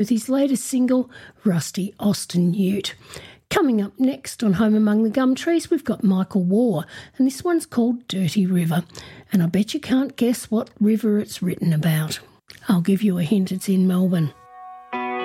with his latest single, Rusty Austin Ute. Coming up next on Home Among the Gum Trees, we've got Michael Waugh, and this one's called Dirty River. And I bet you can't guess what river it's written about. I'll give you a hint, it's in Melbourne.